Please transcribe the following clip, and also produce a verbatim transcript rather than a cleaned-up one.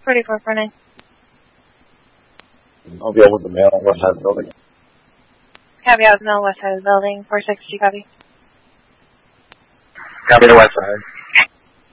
forty-four forty-nine. I'll be over the mail on west side of the building. Copy out, mail west side of the building, four sixty, copy. Copy the west side.